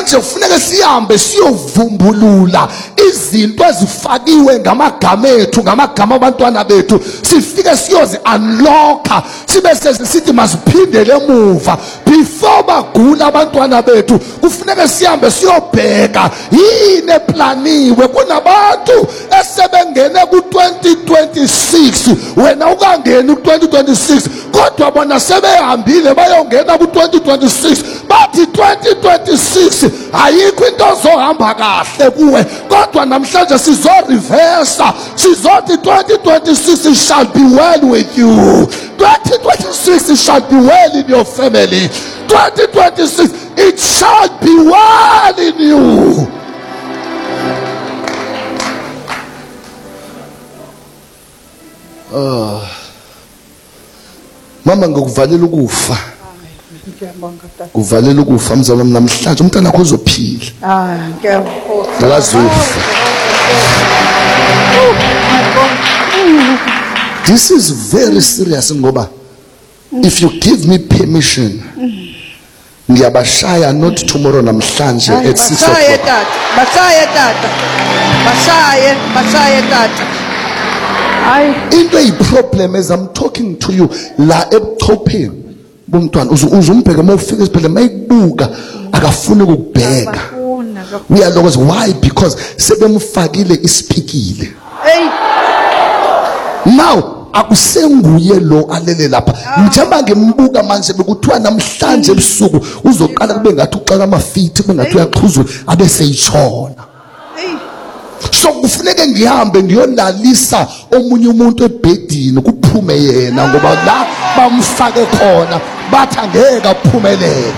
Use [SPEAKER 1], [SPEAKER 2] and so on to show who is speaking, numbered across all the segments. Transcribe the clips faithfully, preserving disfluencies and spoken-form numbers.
[SPEAKER 1] manje kufuneka sihambe siyovumbulula izinto ezifakiwe ngamagama ethu ngamagama abantwana bethu sifike siyozi unlocka sibe sesithi masiphindele emuva before bagula abantwana bethu kufuneka sihambe siyobheka yini eplaniwe kunabantu esebengene ku twenty twenty-six wena ukangena ku twenty twenty-six kodwa bona sebehambile bayongena ku twenty twenty-six bathi twenty twenty-six ayikho into ozohamba kahle kuwe kodwa namhlanje sizo reverse sizothi twenty twenty-six it shall be well with you twenty twenty-six it shall be well in your family twenty twenty-six it shall be well in you. Oh mama ngokuvalela ukufa kuvalela ukufa mzalwane namhlanje umntana wakho uzophila ah ngiyabonga akazufa. This is very serious ngoba if you give me permission ngiyabashaya not tomorrow namhlanje at six o'clock.
[SPEAKER 2] Bashaye tata bashaye tata bashaye bashaye tata.
[SPEAKER 1] Into a problem as I'm talking to you la ebuchopheni bomntwana uzumbheka mawufika esibhedlela mayibuka akafuni ukubheka uyalokoza why because sebemfakile isipikile now akusenguye lo alele lapha njengoba ngembuka manje bekuthiwa namhlanje ebusuku uzoqala kube ngathi uqala amafiti kube ngathi uyaxhuzula abe seyitshona. So kufuneka ngihambe ngiyolalisa omunye umuntu ebhedini kuphume yena ngoba la bamfake khona bathi angeke aphumelele.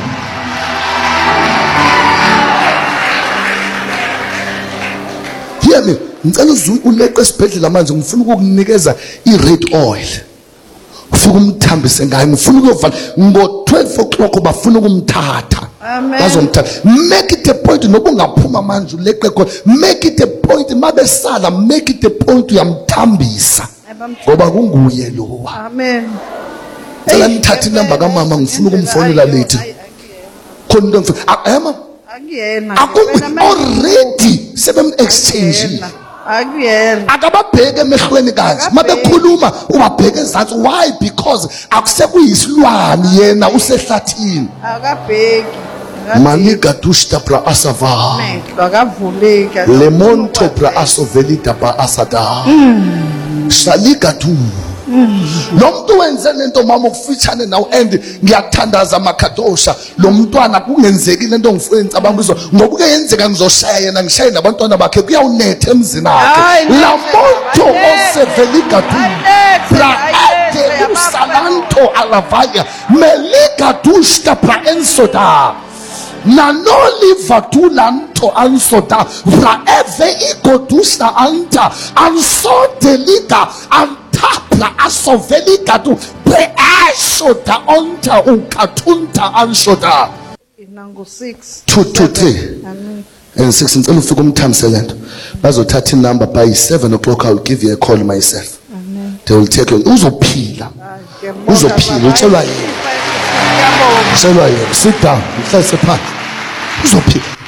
[SPEAKER 1] Hear me, ngicela uleqe esibhedlela manje ngifuna ukukunikeza i-red oil. Ufuna umthambise ngayo ngifuna ukuyovala ngo twelve o'clock bafuna ukumthatha. Bazomthatha. Make it a point noba ungaphuma manje uleqe khona. Make it a point mabesala make it a point uyamthambisa. Ngoba kunguye lo.
[SPEAKER 2] Amen.
[SPEAKER 1] Ela ngithatha inamba kamama ngifuna ukumfonela late. Khona into ngifuna. Ayama.
[SPEAKER 2] Angiyena.
[SPEAKER 1] Already sebem exchange.
[SPEAKER 2] Akuyena
[SPEAKER 1] akababheke emehlweni kanje mabekhuluma ubabheke ezantsi why because akusekuyisilwane yena usehlathini
[SPEAKER 2] akabheki
[SPEAKER 1] manika tushta pra asava
[SPEAKER 2] akavuleka
[SPEAKER 1] lemonto pra asovelita pa asada shalika tu lo muntu wenze lento mama ukufitshane nawo and ngiyathandaza makadosha lo mntwana kungenzeki lento ngifuna ngicabanga ngoba ke yenzeka ngizoshaya yena ngishaye nabantwana bakhe kuyawunetha emzini wakhe la muntu osevelika tu pra ade umsalanto alavaya melika dushta pra ensoda nanoli vatulanto ansoda pra eve igodusta anta ansodelika antapla asovelika tu pre ashoda onta unkatunta anshoda
[SPEAKER 2] inango six
[SPEAKER 1] two two three and six ngicela ufike umthamse lento bazothatha inumber by seven o'clock I'll give you a call myself. Amen. They will take you uzophila uzophila utshelwa yena utshelwa yena sit down uhlase phansi uzophila